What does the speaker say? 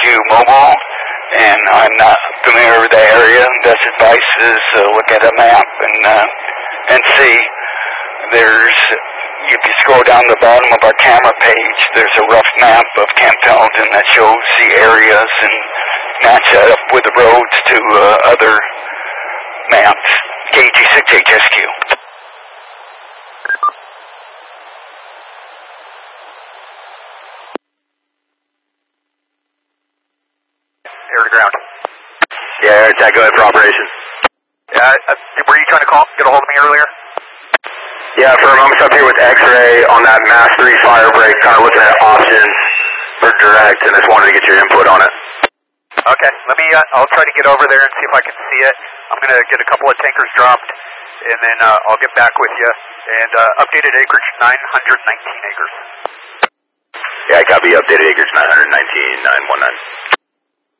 do mobile, and I'm not familiar with the area. Best advice is look at a map and see. If you scroll down the bottom of our camera page, there's a rough map of Camp Pendleton that shows the areas and match that up with the roads to other maps. KG6HSQ. Air to ground. Yeah, Air Attack, go ahead for operation. Yeah, were you trying to get a hold of me earlier? Yeah, firm, I'm up here with X-Ray on that MAS 3 fire break, kind of looking at options for direct, and just wanted to get your input on it. Okay, I'll try to get over there and see if I can see it. I'm going to get a couple of tankers dropped, and then I'll get back with you. And updated acreage, 919 acres. Yeah, copy, updated acreage, 919, 919.